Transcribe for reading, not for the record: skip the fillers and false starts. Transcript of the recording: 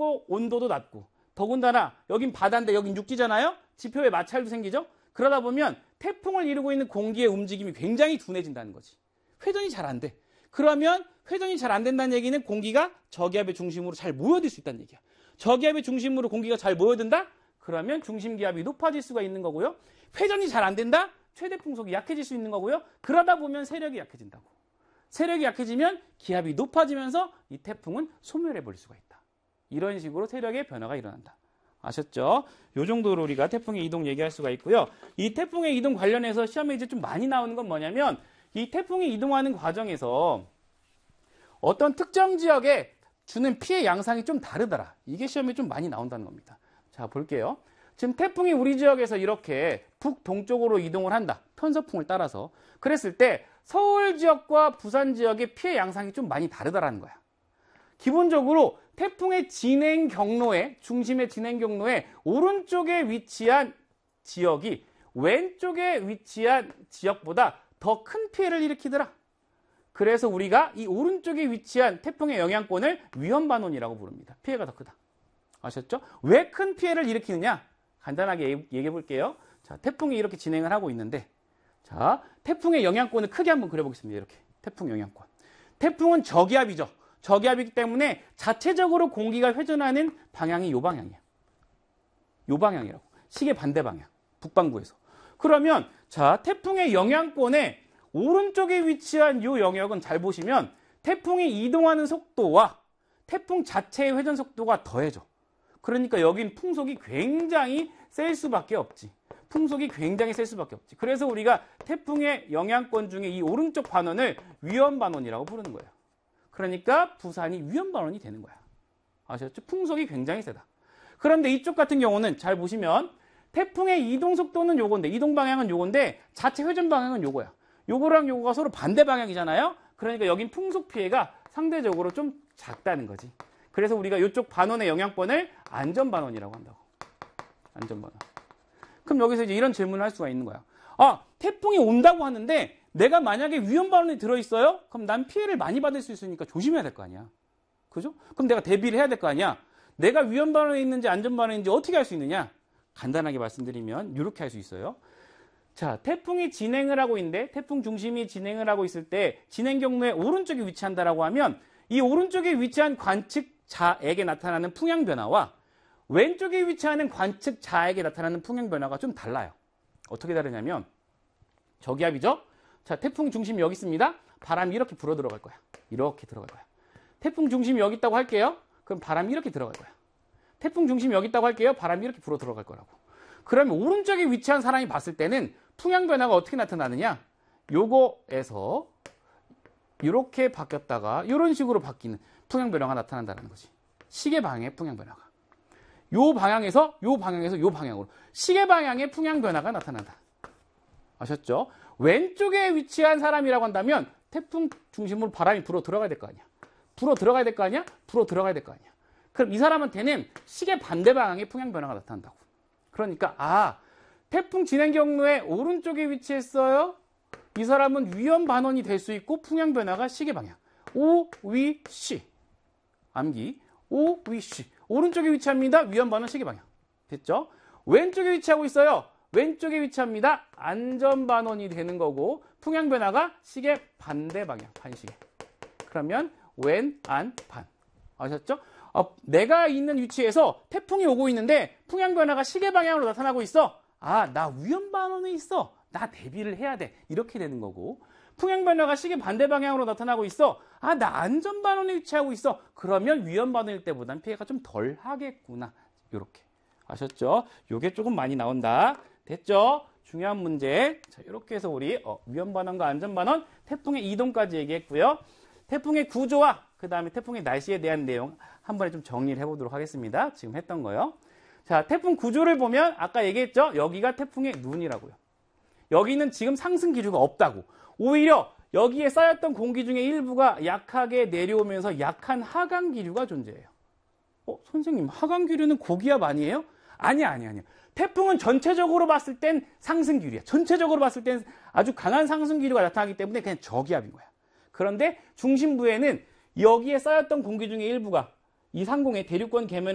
빠르고 온도도 낮고 더군다나 여긴 바다인데 여긴 육지잖아요. 지표에 마찰도 생기죠. 그러다 보면 태풍을 이루고 있는 공기의 움직임이 굉장히 둔해진다는 거지. 회전이 잘 안 돼. 그러면 회전이 잘 안 된다는 얘기는 공기가 저기압의 중심으로 잘 모여들 수 있다는 얘기야. 저기압의 중심으로 공기가 잘 모여든다? 그러면 중심기압이 높아질 수가 있는 거고요. 회전이 잘 안 된다? 최대 풍속이 약해질 수 있는 거고요. 그러다 보면 세력이 약해진다고. 세력이 약해지면 기압이 높아지면서 이 태풍은 소멸해버릴 수가 있다. 이런 식으로 세력의 변화가 일어난다. 아셨죠? 이 정도로 우리가 태풍의 이동 얘기할 수가 있고요. 이 태풍의 이동 관련해서 시험에 이제 좀 많이 나오는 건 뭐냐면 이 태풍이 이동하는 과정에서 어떤 특정 지역에 주는 피해 양상이 좀 다르더라. 이게 시험에 좀 많이 나온다는 겁니다. 자, 볼게요. 지금 태풍이 우리 지역에서 이렇게 북동쪽으로 이동을 한다. 편서풍을 따라서. 그랬을 때 서울 지역과 부산 지역의 피해 양상이 좀 많이 다르다라는 거야. 기본적으로 태풍의 진행 경로에, 중심의 진행 경로에 오른쪽에 위치한 지역이 왼쪽에 위치한 지역보다 더 큰 피해를 일으키더라. 그래서 우리가 이 오른쪽에 위치한 태풍의 영향권을 위험반원이라고 부릅니다. 피해가 더 크다. 아셨죠? 왜 큰 피해를 일으키느냐? 간단하게 얘기해 볼게요. 자, 태풍이 이렇게 진행을 하고 있는데, 자, 태풍의 영향권을 크게 한번 그려보겠습니다. 이렇게. 태풍 영향권. 태풍은 저기압이죠. 저기압이기 때문에 자체적으로 공기가 회전하는 방향이 요 방향이에요. 요 방향이라고. 시계 반대 방향. 북반구에서. 그러면, 자, 태풍의 영향권에 오른쪽에 위치한 요 영역은 잘 보시면 태풍이 이동하는 속도와 태풍 자체의 회전 속도가 더해져. 그러니까 여긴 풍속이 굉장히 셀 수밖에 없지. 풍속이 굉장히 셀 수밖에 없지. 그래서 우리가 태풍의 영향권 중에 이 오른쪽 반원을 위험반원이라고 부르는 거예요. 그러니까 부산이 위험반원이 되는 거야. 아셨죠? 풍속이 굉장히 세다. 그런데 이쪽 같은 경우는 잘 보시면 태풍의 이동 속도는 요건데, 이동 방향은 요건데 자체 회전 방향은 요거야. 요거랑 요거가 서로 반대 방향이잖아요. 그러니까 여긴 풍속 피해가 상대적으로 좀 작다는 거지. 그래서 우리가 이쪽 반원의 영향권을 안전반원이라고 한다고. 안전반원. 그럼 여기서 이제 이런 질문을 할 수가 있는 거야. 아, 태풍이 온다고 하는데 내가 만약에 위험반원에 들어있어요? 그럼 난 피해를 많이 받을 수 있으니까 조심해야 될 거 아니야. 그죠? 그럼 내가 대비를 해야 될 거 아니야. 내가 위험반원에 있는지 안전반원에 있는지 어떻게 할 수 있느냐? 간단하게 말씀드리면 이렇게 할 수 있어요. 자, 태풍이 진행을 하고 있는데 태풍 중심이 진행을 하고 있을 때 진행 경로에 오른쪽에 위치한다라고 하면 이 오른쪽에 위치한 관측자에게 나타나는 풍향 변화와 왼쪽에 위치하는 관측자에게 나타나는 풍향 변화가 좀 달라요. 어떻게 다르냐면 저기압이죠? 자, 태풍 중심이 여기 있습니다. 바람이 이렇게 불어 들어갈 거야. 이렇게 들어갈 거야. 태풍 중심이 여기 있다고 할게요. 그럼 바람이 이렇게 들어갈 거야. 태풍 중심이 여기 있다고 할게요. 바람이 이렇게 불어 들어갈 거라고. 그러면 오른쪽에 위치한 사람이 봤을 때는 풍향 변화가 어떻게 나타나느냐? 요거에서 이렇게 바뀌었다가 이런 식으로 바뀌는 풍향 변화가 나타난다는 거지. 시계 방향의 풍향 변화가. 요 방향에서 요 방향에서 요 방향으로 시계 방향의 풍향 변화가 나타난다. 아셨죠? 왼쪽에 위치한 사람이라고 한다면 태풍 중심으로 바람이 불어 들어가야 될 거 아니야. 불어 들어가야 될 거 아니야? 불어 들어가야 될 거 아니야. 그럼 이 사람한테는 시계 반대 방향의 풍향 변화가 나타난다고. 그러니까 태풍 진행 경로에 오른쪽에 위치했어요. 이 사람은 위험 반원이 될 수 있고 풍향 변화가 시계 방향. 오, 위, 시. 암기. 오, 위, 시. 오른쪽에 위치합니다. 위험 반원 시계 방향. 됐죠? 왼쪽에 위치하고 있어요. 왼쪽에 위치합니다. 안전 반원이 되는 거고 풍향 변화가 시계 반대 방향. 반시계. 그러면 왼, 안, 반. 아셨죠? 내가 있는 위치에서 태풍이 오고 있는데 풍향 변화가 시계 방향으로 나타나고 있어. 아, 나 위험 반원에 있어. 나 대비를 해야 돼. 이렇게 되는 거고 풍향 변화가 시계 반대 방향으로 나타나고 있어. 아, 나 안전 반원에 위치하고 있어. 그러면 위험 반원일 때보단 피해가 좀 덜 하겠구나. 이렇게. 아셨죠? 요게 조금 많이 나온다. 됐죠? 중요한 문제. 자, 이렇게 해서 우리 위험 반원과 안전 반원, 태풍의 이동까지 얘기했고요. 태풍의 구조와 그 다음에 태풍의 날씨에 대한 내용 한 번에 좀 정리를 해보도록 하겠습니다. 지금 했던 거요. 자, 태풍 구조를 보면 아까 얘기했죠? 여기가 태풍의 눈이라고요. 여기는 지금 상승 기류가 없다고. 오히려 여기에 쌓였던 공기 중에 일부가 약하게 내려오면서 약한 하강 기류가 존재해요. 선생님, 하강 기류는 고기압 아니에요? 아니야. 태풍은 전체적으로 봤을 땐 상승 기류야. 전체적으로 봤을 땐 아주 강한 상승 기류가 나타나기 때문에 그냥 저기압인 거야. 그런데 중심부에는 여기에 쌓였던 공기 중에 일부가 이 상공의 대륙권 계면에